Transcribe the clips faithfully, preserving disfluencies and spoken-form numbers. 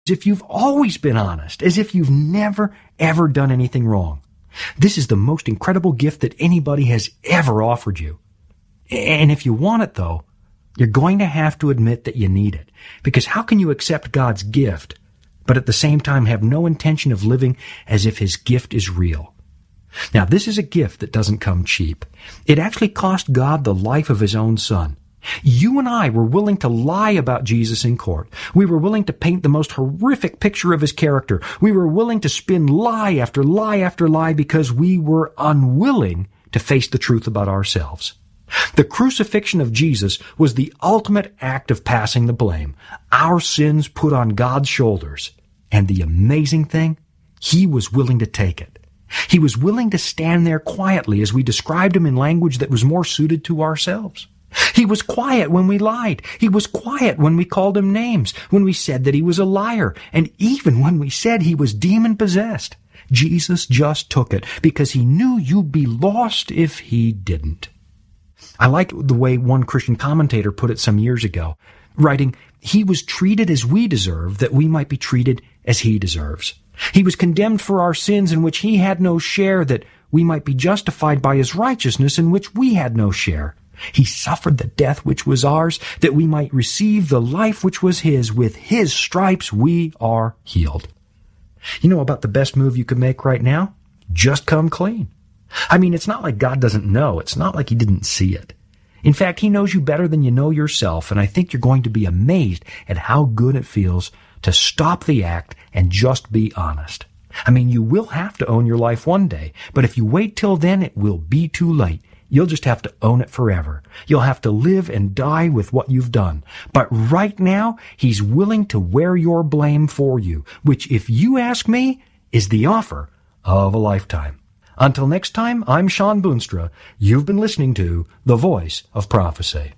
as if you've always been honest, as if you've never, ever done anything wrong. This is the most incredible gift that anybody has ever offered you. And if you want it, though, you're going to have to admit that you need it. Because how can you accept God's gift, but at the same time have no intention of living as if His gift is real? Now, this is a gift that doesn't come cheap. It actually cost God the life of His own Son. You and I were willing to lie about Jesus in court. We were willing to paint the most horrific picture of His character. We were willing to spin lie after lie after lie because we were unwilling to face the truth about ourselves. The crucifixion of Jesus was the ultimate act of passing the blame. Our sins put on God's shoulders. And the amazing thing, He was willing to take it. He was willing to stand there quietly as we described Him in language that was more suited to ourselves. He was quiet when we lied. He was quiet when we called Him names, when we said that He was a liar, and even when we said He was demon-possessed. Jesus just took it because He knew you'd be lost if He didn't. I like the way one Christian commentator put it some years ago, writing, He was treated as we deserve, that we might be treated as He deserves. He was condemned for our sins in which He had no share, that we might be justified by His righteousness in which we had no share. He suffered the death which was ours, that we might receive the life which was His. With His stripes we are healed. You know about the best move you could make right now? Just come clean. I mean, it's not like God doesn't know. It's not like He didn't see it. In fact, He knows you better than you know yourself, and I think you're going to be amazed at how good it feels to stop the act and just be honest. I mean, you will have to own your life one day, but if you wait till then, it will be too late. You'll just have to own it forever. You'll have to live and die with what you've done. But right now, He's willing to wear your blame for you, which, if you ask me, is the offer of a lifetime. Until next time, I'm Sean Boonstra. You've been listening to The Voice of Prophecy.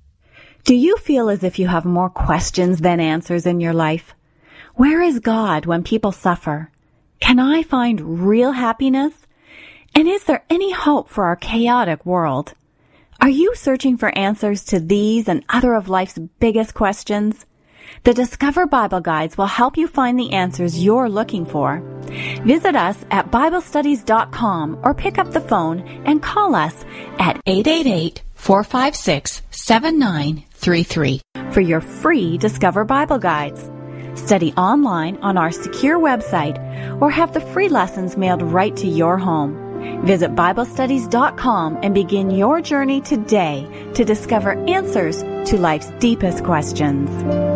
Do you feel as if you have more questions than answers in your life? Where is God when people suffer? Can I find real happiness? And is there any hope for our chaotic world? Are you searching for answers to these and other of life's biggest questions? The Discover Bible Guides will help you find the answers you're looking for. Visit us at Bible Studies dot com or pick up the phone and call us at eight eight eight, four five six, seven nine three three for your free Discover Bible Guides. Study online on our secure website or have the free lessons mailed right to your home. Visit Bible Studies dot com and begin your journey today to discover answers to life's deepest questions.